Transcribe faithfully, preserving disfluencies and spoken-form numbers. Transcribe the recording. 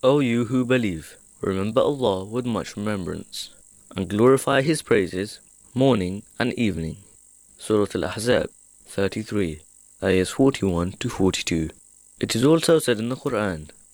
O you who believe, remember Allah with much remembrance, and glorify His praises morning and evening. Surah Al-Ahzab thirty-three, ayahs forty-one to forty-two. It is also said in the Quran,